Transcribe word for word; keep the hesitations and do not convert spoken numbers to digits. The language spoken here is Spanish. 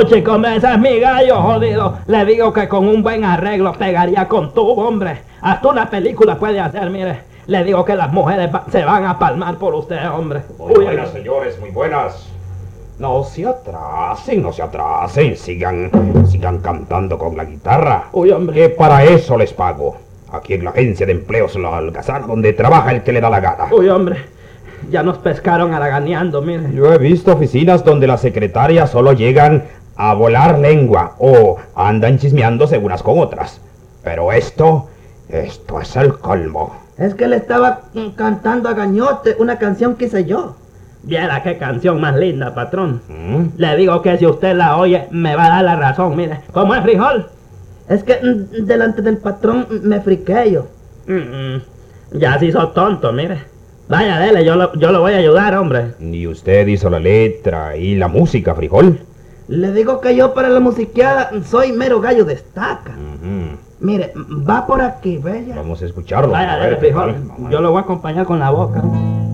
chico, ese es mi gallo, jodido. Le digo que con un buen arreglo pegaría con tubo, hombre. Hasta una película puede hacer, mire. Le digo que las mujeres va se van a palmar por usted, hombre. Muy Uy, buenas, señores, muy buenas. No se atrasen, no se atrasen. Sigan, sigan cantando con la guitarra. Uy, hombre. Que para eso les pago. Aquí en la agencia de empleos La Alcazar, donde trabaja el que le da la gana. Uy, hombre. Ya nos pescaron haraganeando, mire. Yo he visto oficinas donde las secretarias solo llegan a volar lengua o andan chismeándose unas con otras. Pero esto, esto es el colmo. Es que le estaba cantando a Gañote una canción que hice yo. Viera qué canción más linda, patrón. ¿Mm? Le digo que si usted la oye, me va a dar la razón, mire. ¿Cómo es, frijol? Es que mm, delante del patrón me friqué yo. Mm -mm. Ya se hizo tonto, mire. Vaya, dele, yo lo, yo lo voy a ayudar, hombre. Y usted hizo la letra y la música, frijol. Le digo que yo para la musiqueada soy mero gallo de estaca. Uh-huh. Mire, va por aquí, bella. Vamos a escucharlo. Vaya, dele, frijol. Yo lo voy a acompañar con la boca.